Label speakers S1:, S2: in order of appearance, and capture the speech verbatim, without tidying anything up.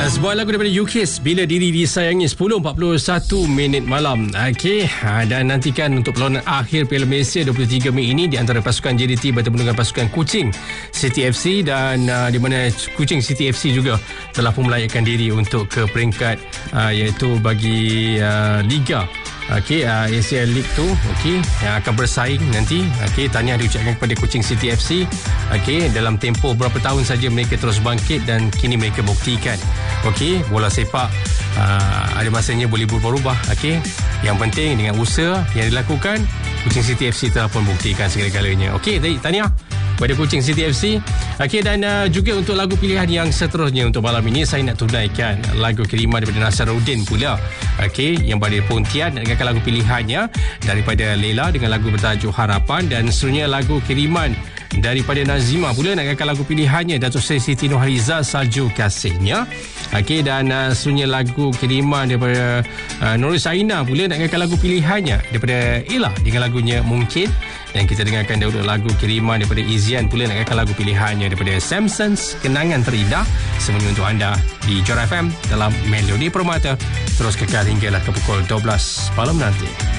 S1: Sebuah lagu daripada U K S, Bila Diri Disayangi, sepuluh empat puluh satu minit malam. Okey, dan nantikan untuk perlawanan akhir Piala Malaysia dua puluh tiga Mei ini di antara pasukan J D T bertemu dengan pasukan Kuching City F C, dan uh, di mana Kuching City F C juga telah pun melayakkan diri untuk ke peringkat uh, iaitu bagi uh, Liga Okey, uh, A C L League tu, okey, yang akan bersaing nanti. Okey, tahniah diucapkan kepada Kuching City F C. Okey, dalam tempoh berapa tahun saja mereka terus bangkit dan kini mereka buktikan. Okey, bola sepak uh, ada masanya boleh berubah-ubah. Okey, yang penting dengan usaha yang dilakukan, Kuching City F C telah pun buktikan segala-galanya. Okey, tahniah kepada Kuching City F C. Okey, dan uh, juga untuk lagu pilihan yang seterusnya untuk malam ini, saya nak tunaikan lagu kiriman daripada Nasaruddin pula. Okey, yang berada di Pontian, nak dengarkan lagu pilihannya daripada Lela dengan lagu bertajuk Harapan, dan seterusnya lagu kiriman daripada Nazima pula, nak dengarkan lagu pilihannya Datuk Seri Siti Nurhaliza, Salju Kasihnya. Okey, dan uh, seterusnya lagu kiriman daripada uh, Nurul Saina pula, nak dengarkan lagu pilihannya daripada Ella dengan lagunya Mungkin. Dan kita dengarkan dahulu lagu kiriman daripada Izian pula, nak dengarkan lagu pilihannya daripada Samsons, Kenangan Terindah. Semuanya untuk anda di Jora F M dalam Melodi Permata. Terus kekal hinggalah ke pukul dua belas malam nanti.